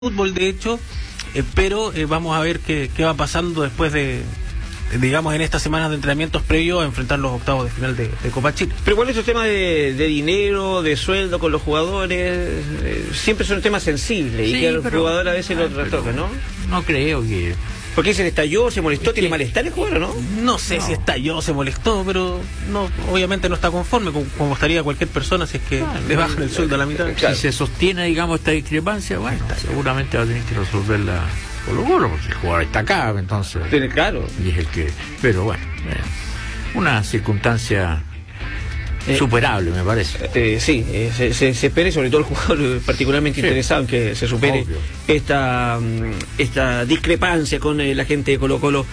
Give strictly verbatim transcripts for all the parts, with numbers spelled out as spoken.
fútbol, de hecho, eh, pero eh, vamos a ver qué, qué va pasando después de, digamos, en estas semanas de entrenamientos previos a enfrentar los octavos de final de, de Copa Chile. Pero igual esos temas de, de dinero, de sueldo con los jugadores, eh, siempre son temas sensibles, sí, y que el jugador a veces lo trastoca, ¿no? No creo que... Porque se le estalló, se molestó, tiene malestar el jugador, ¿no? No sé no. si estalló, se molestó, pero no, obviamente no está conforme, como, como estaría cualquier persona si es que claro, le bajan el sueldo a la mitad. Claro. Si se sostiene, digamos, esta discrepancia, bueno, seguramente va a tener que resolverla Colo Colo, porque el jugador está acá, entonces... Tiene claro. Y es el que... Pero bueno, eh, una circunstancia... Eh, superable, me parece. Eh, sí, eh, se, se, se espere, sobre todo el jugador particularmente sí. interesado en que se supere esta esta discrepancia con eh, la gente de Colo Colo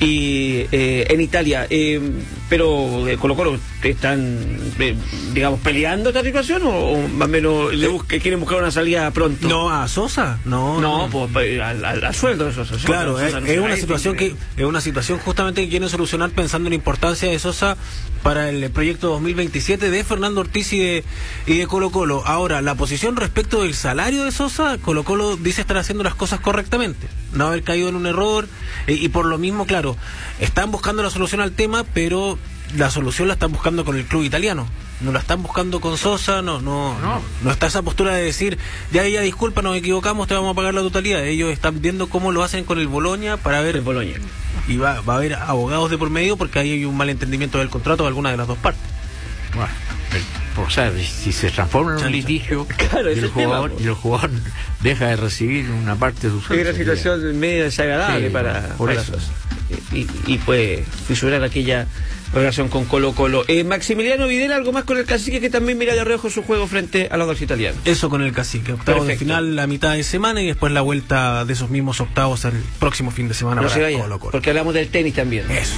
y eh, en Italia. Eh, pero eh, Colo Colo están, eh, digamos, peleando esta situación o, o más o menos le busque, quieren buscar una salida pronto. No, a Sosa, no, no, no. Pues, al, al, al sueldo de Sosa. Claro, Sosa, es, no es una situación que es una situación justamente que quieren solucionar pensando en la importancia de Sosa para el proyecto dos mil veintisiete de Fernando Ortiz y de, y de Colo Colo. Ahora, la posición respecto del salario de Sosa, Colo Colo dice estar haciendo las cosas correctamente, no haber caído en un error, y, y por lo mismo, claro, están buscando la solución al tema, pero la solución la están buscando con el club italiano, no la están buscando con Sosa, no no no, no está esa postura de decir, ya ya disculpa, nos equivocamos, te vamos a pagar la totalidad. Ellos están viendo cómo lo hacen con el Bologna para ver... El Bologna. Y va, va a haber abogados de por medio porque ahí hay un malentendimiento del contrato de alguna de las dos partes. Bueno, pero, o sea, si se transforma en un litigio claro, y, el jugador, tema, y el jugador deja de recibir una parte de su sueldo. Es una situación sería... medio desagradable sí, para, por para eso. Y, y puede fisurar aquella relación con Colo Colo. Eh, Maximiliano Videla, algo más con el Cacique, que también mira de reojo su juego frente a los dos italianos. Eso con el Cacique, octavos de final la mitad de semana y después la vuelta de esos mismos octavos el próximo fin de semana no para se vaya, Colo Colo. Porque hablamos del tenis también. Eso.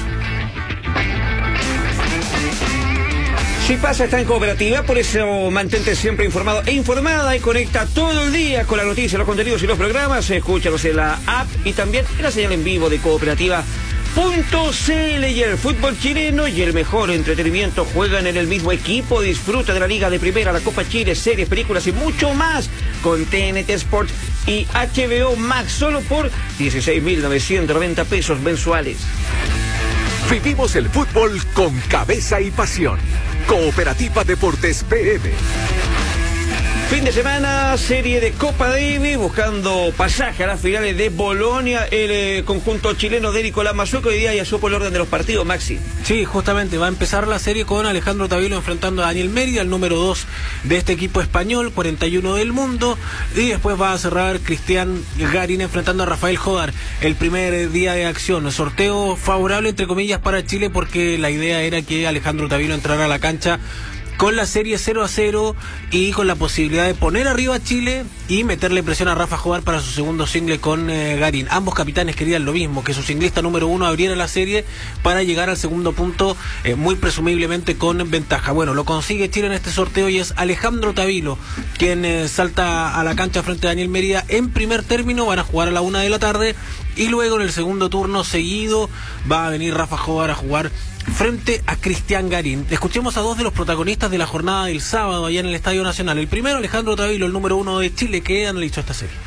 Si pasa está en Cooperativa, por eso mantente siempre informado e informada y conecta todo el día con la noticia, los contenidos y los programas. Escúchalos en la app y también en la señal en vivo de Cooperativa punto c l. Y el fútbol chileno y el mejor entretenimiento juegan en el mismo equipo. Disfruta de la Liga de Primera, la Copa Chile, series, películas y mucho más con T N T Sports y H B O Max, solo por dieciséis mil novecientos noventa pesos mensuales. Vivimos el fútbol con cabeza y pasión. Cooperativa Deportes P M. Fin de semana, serie de Copa Davis, buscando pasaje a las finales de Bolonia. El eh, conjunto chileno de Nicolás Mazueco hoy día ya supo el orden de los partidos, Maxi. Sí, justamente va a empezar la serie con Alejandro Tavilo enfrentando a Daniel Mérida, el número dos de este equipo español, cuarenta y uno del mundo, y después va a cerrar Cristian Garín enfrentando a Rafael Jodar. El primer día de acción, sorteo favorable entre comillas para Chile, porque la idea era que Alejandro Tavilo entrara a la cancha con la serie cero a cero y con la posibilidad de poner arriba a Chile y meterle presión a Rafa Jodar para su segundo single con eh, Garín. Ambos capitanes querían lo mismo, que su singlista número uno abriera la serie para llegar al segundo punto eh, muy presumiblemente con ventaja. Bueno, lo consigue Chile en este sorteo y es Alejandro Tavilo quien eh, salta a la cancha frente a Daniel Mérida en primer término. Van a jugar a la una de la tarde y luego en el segundo turno seguido va a venir Rafa Jodar a jugar frente a Cristian Garín. Escuchemos a dos de los protagonistas de la jornada del sábado allá en el Estadio Nacional. El primero, Alejandro Tavilo, el número uno de Chile, que analizó esta serie.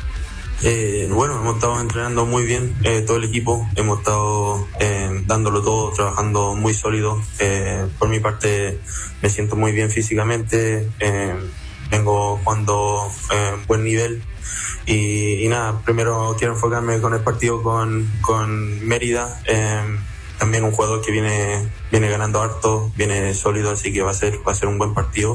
Eh, bueno, hemos estado entrenando muy bien, eh, todo el equipo, hemos estado eh, dándolo todo, trabajando muy sólido. Eh, por mi parte me siento muy bien físicamente, eh, vengo jugando eh, buen nivel. Y, y nada, primero quiero enfocarme con el partido con, con Mérida. Eh, También un jugador que viene viene ganando harto, viene sólido, así que va a ser va a ser un buen partido.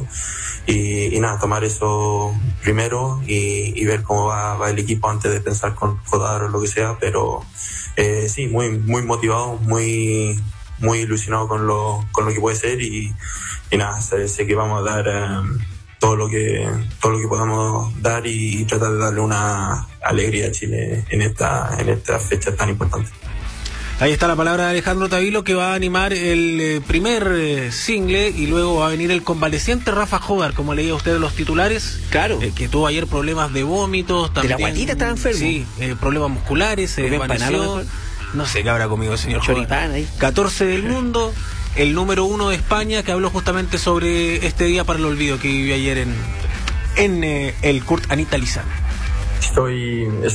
Y, y nada, tomar eso primero y, y ver cómo va, va el equipo antes de pensar con Jodar o lo que sea. Pero eh, sí, muy muy motivado, muy muy ilusionado con lo con lo que puede ser y, y nada, sé, sé que vamos a dar eh, todo lo que todo lo que podamos dar y, y tratar de darle una alegría a Chile en esta en esta fecha tan importante. Ahí está la palabra de Alejandro Tavilo, que va a animar el eh, primer eh, single y luego va a venir el convaleciente Rafa Jodar, como leía usted en los titulares. Claro. Eh, que tuvo ayer problemas de vómitos. También, de la guatita estaba enfermo. Sí, eh, problemas musculares, se desvaneció. No sé qué habrá comido el señor Choripán ahí. catorce del mundo, el número uno de España, que habló justamente sobre este día para el olvido que vivió ayer en, en eh, el Kurt Anita Lizana. Estoy,